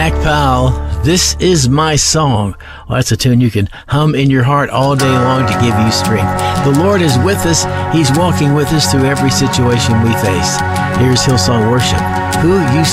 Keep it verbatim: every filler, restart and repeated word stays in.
Jack Powell, This Is My Song. Well, that's a tune you can hum in your heart all day long to give you strength. The Lord is with us. He's walking with us through every situation we face. Here's Hillsong Worship, Who You